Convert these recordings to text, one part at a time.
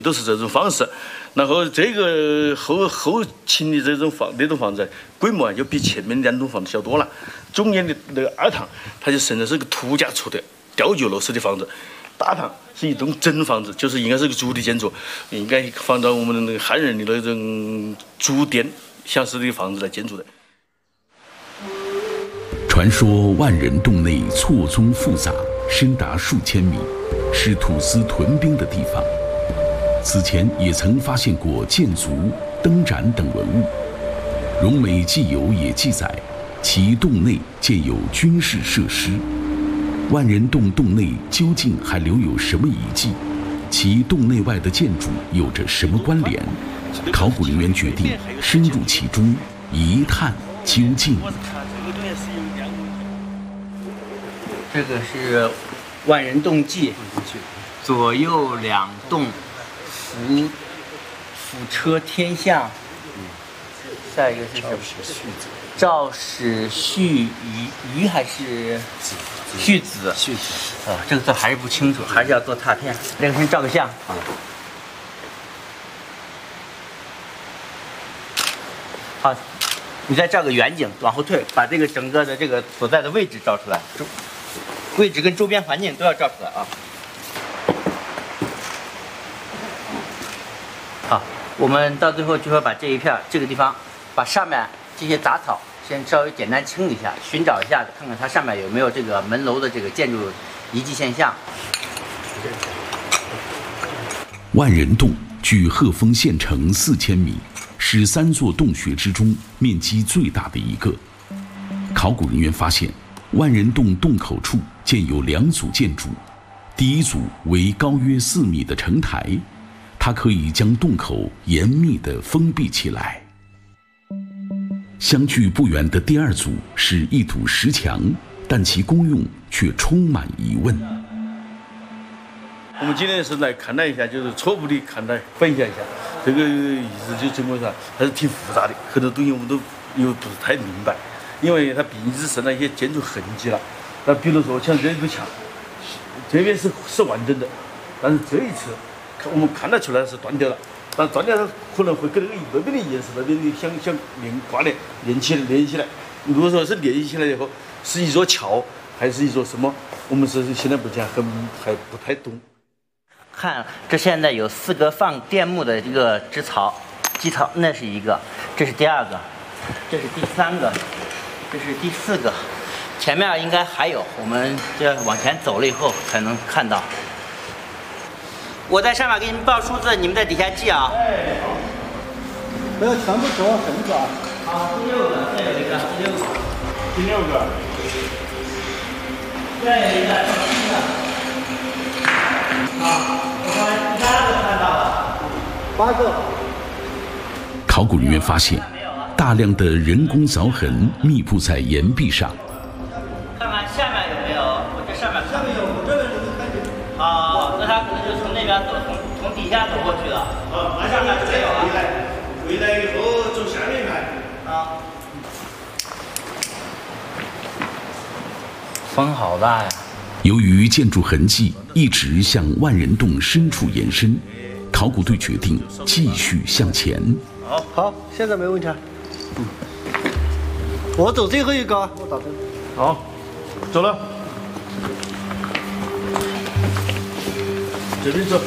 都是这种方式。然后这个后勤的那种房子规模啊，就比前面2栋房子小多了。中间的那个2堂，它就甚至是个土家出的吊脚楼式的房子。大堂是一栋真房子，就是应该是个主体建筑，应该放到我们的那个汉人的那种主殿像是的房子来建筑的。 传说万人洞内错综复杂，深达数千米，是土司屯兵的地方。此前也曾发现过箭卒、灯盏等文物。荣美纪游也记载，其洞内建有军事设施。万人洞洞内究竟还留有什么遗迹？其洞内外的建筑有着什么关联？考古人员决定深入其中，一探究竟。 这个是万人洞记，左右2栋扶车天象。下一个是什么？赵史续余还是续子？续子。这个字还是不清楚，还是要做拓片。这个先照个相。好，你再照个远景，往后退，把这个整个的这个所在的位置照出来。位置跟周边环境都要照出来啊！好，我们到最后就会把这一片这个地方，把上面这些杂草先稍微简单清一下，寻找一下，看看它上面有没有这个门楼的这个建筑遗迹现象。 万人洞距鹤峰县城4000米，是3座洞穴之中面积最大的一个。考古人员发现，万人洞洞口处建有2组建筑，第一组为高约4米的城台，它可以将洞口严密地封闭起来。相距不远的第2组是一堵石墙，但其功用却充满疑问。 我们今天是来看了一下，就是初步的看待分析一下，这个遗址就整个上还是挺复杂的，很多东西我们都又不是太明白。因为它毕竟只剩了一些建筑痕迹了，那比如说像这个墙，这边是完整的，但是这一侧我们看得出来是断掉了，但断掉它可能会跟那边的岩石那边的想连起来。如果说是连起来以后是一座桥还是一座什么，我们是现在目前还不太懂。 看，这现在有4个放电木的一个基槽，那是一个，这是第2个，这是第3个。这是第4个，前面应该还有，我们这往前走了以后才能看到。我在上面给你们报数字，你们在底下记啊。 不要全部指望绳子啊。 好，第6个，再有一个， 第6个， 再有一个，第7个。好，我们第8个看到了 ，8个。 考古人员发现，大量的人工凿痕密布在岩壁上。 看看下面有没有？我这上面有，我这边能看见。 好，那他可能就从那边走，从底下走过去了。上面没有啊？ 回来以后走下面来。 啊。风好大呀！ 由于建筑痕迹一直向万人洞深处延伸，考古队决定继续向前。 好，现在没问题。我走最后一个，我打针。 好，走了。这边走。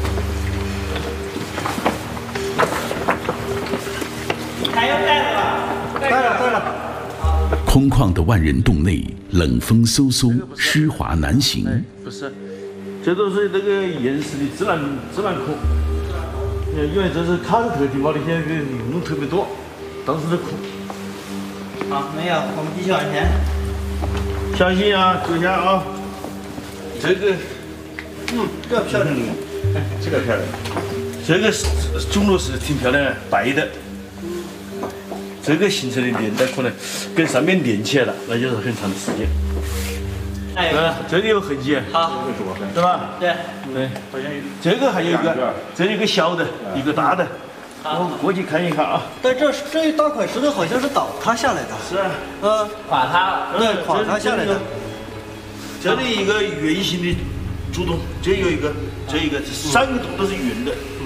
还要带了？ 带了。 空旷的万人洞内，冷风嗖嗖，湿滑难行。 不是，这都是那个岩石的自然孔。因为这是喀斯特地貌的，现在用特别多，当时的孔。 好，没有，我们继续往前。 小心啊，注意下啊。这个， 这个漂亮， 这个漂亮。这个钟楼是挺漂亮，白的。这个形成的年代可能跟上面连起来了，那就是很长的时间。这里有痕迹。 好， 是吧？ 对。 这个还有一个，这有一个小的，一个大的。我过去看一看啊。 但这一大块石头好像是倒塌下来的。 是啊。 垮塌。 对，垮塌下来的。 这里一个圆形的主洞，这有一个，这3个洞都是圆的。